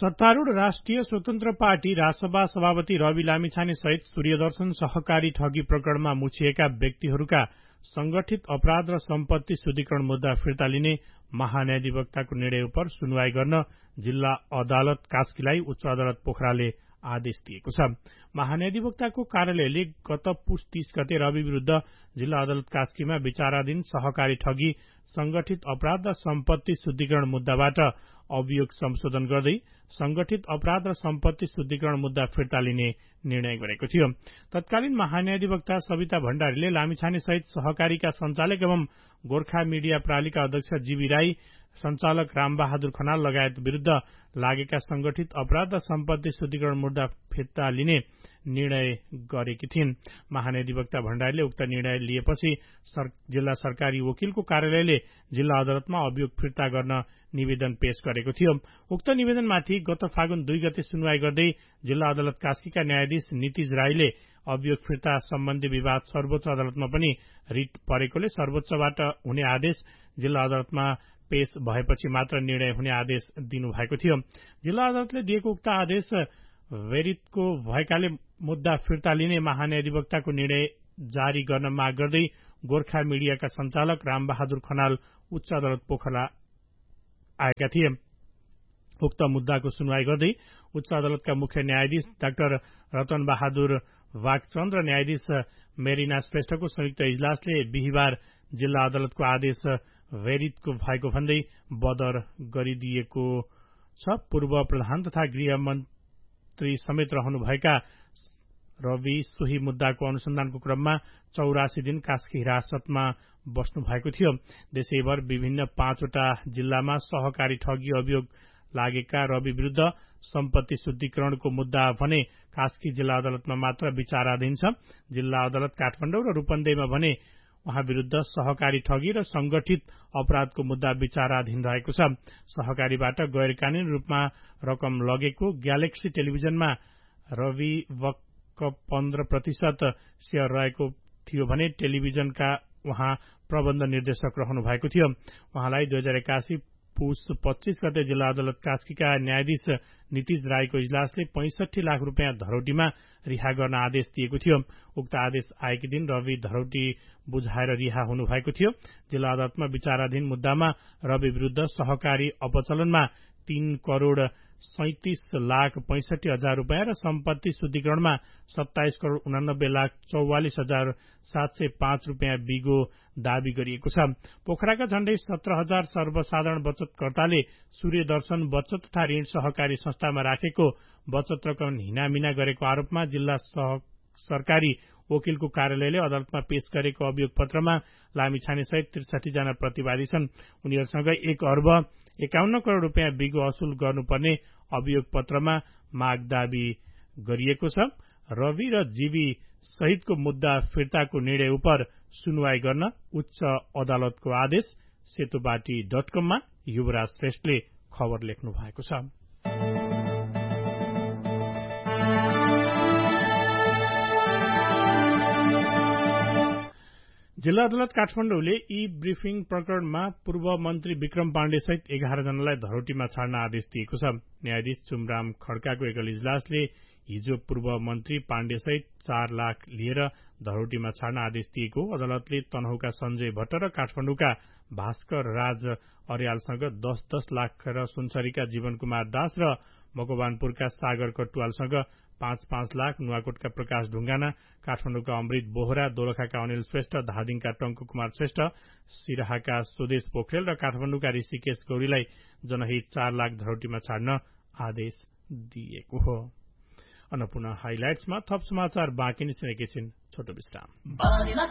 सत्तारूढ़ राष्ट्रिय स्वतन्त्र पार्टी रासपा सभापति रवि लामिछाने सहित सूर्यदर्शन सहकारी ठगी प्रकरणमा मुछिएका व्यक्तिहरूका संगठित अपराध र सम्पत्ति शुद्धिकरण मुद्दा फिर्ता लिने महान्यायाधिवक्ताको निर्णय उप सुनवाई गर्न जिल्ला अदालत कास्कीलाई उच्च अदालत पोखराले आदेश दिएको छ। महान्यायाधिवक्ताको कार्यालयले गत पुस 30 गते रवि विरूद्ध जिल्ला अदालत कास्कीमा विचाराधीन सहकारी ठगी, संगठित अपराध र सम्पत्ति शुद्धिकरण मुद्दाबाट अभियोग संशोधन गर्दै संगठित अपराध र सम्पत्ति शुद्धिकरण मुद्दा फिर्ता लिने निर्णय गरेको थियो। तत्कालीन महान्यायाधिवक्ता सविता भण्डारीले लामिछाने सहित सहकारीका सञ्चालक एवं गोर्खा मीडिया प्रणालीका अध्यक्ष जीवी राई, सञ्चालक रामबहादुर खनाल लगायत विरूद्ध लागेका संगठित अपराध र सम्पत्ति शुद्धिकरण मुद्दा फिर्ता लिने निर्णय गरेकी थिइन्। महान्यायाधिवक्ता भण्डारीले उक्त निर्णय लिएपछि जिल्ला सरकारी वकिलको कार्यालयले जिल्ला अदालतमा अभियोग फिर्ता गर्न निवेदन पेश गरेको थियो। उक्त निवेदनमाथि गत फागुन 2 गते सुनवाई गर्दै जिल्ला अदालत कास्कीका न्यायाधीश नितिज राईले अभियोग फिर्ता सम्बन्धी विवाद सर्वोच्च अदालतमा पनि रिट परेकोले सर्वोच्चबाट हुने आदेश जिल्ला अदालतमा पेश भएपछि मात्र निर्णय हुने आदेश दिनुभएको थियो। जिल्ला अदालतले दिएको उक्त आदेश वेरितको भएकाले मुद्दा फिर्ता लिने महान्यायाधिवक्ताको निर्णय जारी गर्न माग गर्दै गोर्खा मीडियाका सञ्चालक रामबहादुर खनाल उच्च अदालत पोखरा आएका थिए। उक्त मुद्दाको सुनवाई गर्दै उच्च अदालतका मुख्य न्यायाधीश डाक्टर रतन बहादुर वागचन्द र न्यायाधीश मेरिना श्रेष्ठको संयुक्त इजलासले बिहिबार जिल्ला अदालतको आदेश वेरितको भएको भन्दै बदर गरिदिएको छ। पूर्व प्रधान तथा गृहमन्त्री समेत रहनुभएका रवि सोही मुद्दाको अनुसन्धानको क्रममा 84 दिन कास्की हिरासतमा बस्नु भएको थियो। देशैभर विभिन्न 5 वटा जिल्लामा सहकारी ठगी अभियोग लागेका रवि विरूद्ध सम्पत्ति शुद्धिकरणको मुद्दा भने कास्की जिल्ला अदालतमा मात्र विचाराधीन छ। जिल्ला अदालत काठमाडौँ र रूपन्देहीमा भने उहाँ विरूद्ध सहकारी ठगी र संगठित अपराधको मुद्दा विचाराधीन रहेको छ। सहकारीबाट गैर कानूनी रूपमा रकम लगेको ग्यालेक्सी टेलिभिजनमा रवि वक्क 15% शेयर रहेको थियो भने टेलिभिजनका उहाँ प्रबन्ध निर्देशक रहनु भएको थियो। उहाँलाई 2081 पुस 25 गते जिल्ला अदालत कास्कीका न्यायाधीश नितिज राईको इजलासले 65 लाख रुपियाँ धरौटीमा रिहा गर्न आदेश दिएको थियो। उक्त आदेश आएकी दिन रवि धरौटी बुझाएर रिहा हुनुभएको थियो। जिल्ला अदालतमा विचाराधीन मुद्दामा रवि विरूद्ध सहकारी अपचलनमा 3 करोड़ 37 लाख 65 हजार रुपियाँ र सम्पत्ति शुद्धिकरणमा 27 करोड़ 89 लाख 44 हजार 705 रुपियाँ बिगो दावी गरिएको छ। पोखराका झण्डै 17,000 सर्वसाधारण बचतकर्ताले सूर्यदर्शन बचत तथा ऋण सहकारी संस्थामा राखेको बचत रकम हिनामिना गरेको आरोपमा जिल्ला सरकारी वकिलको कार्यालयले अदालतमा पेश गरेको अभियोग पत्रमा लामिछाने सहित 63 जना प्रतिवादी छन्। उनीहरूसँग 1 अर्ब 51 करोड़ रुपियाँ बिगो असुल गर्नुपर्ने अभियोग पत्रमा माग दावी गरिएको छ। रवि र जीवी सहितको मुद्दा फिर्ताको निर्णय उप सुनवाई गर्न उच्च अदालतको आदेश सेतुपाटी.com मा युवराज श्रेष्ठले खबर लेख्नु भएको छ। जिल्ला अदालत काठमाडौँले ई ब्रिफिङ प्रकरणमा पूर्व मन्त्री विक्रम पाण्डे सहित 11 जनालाई धरौटीमा छाड्न आदेश दिएको छ। न्यायाधीश चुमराम खड्काको एकल इजलासले हिजो पूर्व मन्त्री पाण्डे सहित 4 लाख लिएर धरौटीमा छाड्न आदेश दिएको। अदालतले तनहुका सञ्जय भट्ट र काठमाडौँका भास्कर राज अर्यालसँग 10-10 लाख र सुनसरीका जीवन कुमार दास र मकवानपुरका सागर कटुवालसँग 5-5 लाख, नुवाकोटका प्रकाश ढुङ्गाना, काठमाडौँका अमृत बोहरा, दोलखाका अनिल श्रेष्ठ, धादिङका टंकु कुमार श्रेष्ठ, सिराहाका स्वदेश पोखरेल र काठमाडौँका ऋषिकेश गौरीलाई जनहित 4 लाख धरौटीमा छाड्न आदेश दिएको हो। अन्नपूर्ण हाइलाइट्समा थप समाचार बाँकी नै सुनेकै छिन्। छोटो विश्राम।